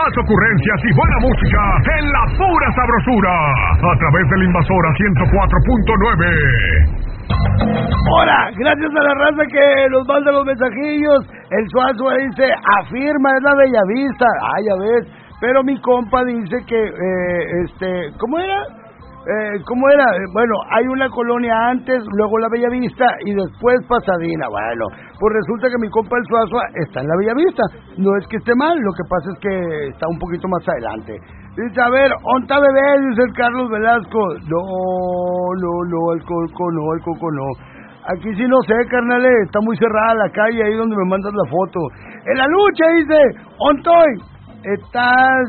más ocurrencias y buena música en la pura sabrosura. A través del Invasora 104.9. Hola, gracias a la raza que nos manda los mensajillos. El Suazo dice, afirma, es la Bellavista. Ah, ya ves. Pero mi compa dice que, ¿cómo era? Bueno, hay una colonia antes, luego la Bellavista y después Pasadena. Bueno, pues resulta que mi compa el Suazo está en la Bellavista. No es que esté mal, lo que pasa es que está un poquito más adelante. Dice, a ver, ¿onta bebé? Dice el Carlos Velasco. No, el coco no. Aquí sí no sé, carnal, está muy cerrada la calle ahí donde me mandas la foto. En la lucha dice, ¿ontoy? Estás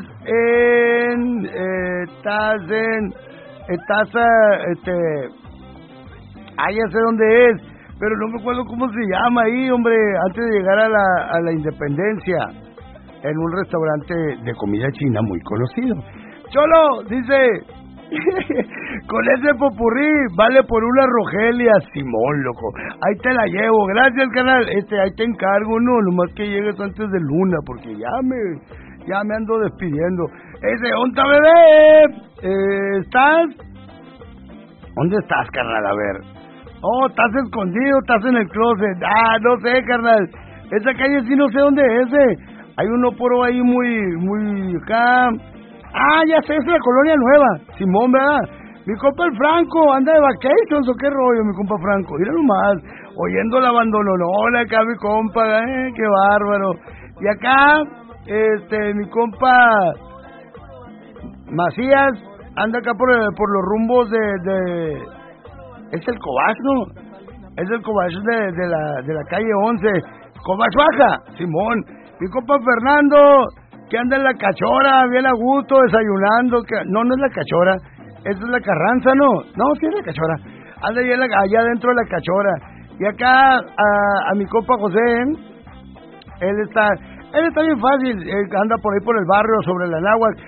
ya sé dónde es, pero no me acuerdo cómo se llama ahí, hombre, antes de llegar a la Independencia, en un restaurante de comida china muy conocido. Cholo, dice, con ese popurrí vale por una Rogelia, Simón, loco, ahí te la llevo, gracias, canal, ahí te encargo, no, nomás que llegues antes de luna, porque ya me ando despidiendo. ¿Onta bebé? ¿Estás? ¿Dónde estás, carnal? A ver. Oh, estás escondido, estás en el closet. Ah, no sé, carnal. Esa calle sí no sé dónde es, Hay un oporo ahí muy acá. Ah, ya sé, es la colonia nueva. Simón, ¿verdad? Mi compa el Franco, anda de vacations o qué rollo, mi compa Franco. Mira nomás, oyendo la bandolonona acá, mi compa, qué bárbaro. Y acá, mi compa Macías anda acá por los rumbos de es el Cobach, ¿no? Es el Cobach de la calle 11, Cobach Baja, Simón. Mi compa Fernando, que anda en la Cachora, bien a gusto, desayunando, no es la Cachora, esa es la Carranza, ¿no? No, sí es la Cachora, anda allá dentro de la Cachora. Y acá a mi compa José, él está bien fácil, anda por ahí por el barrio, sobre la Náhuatl.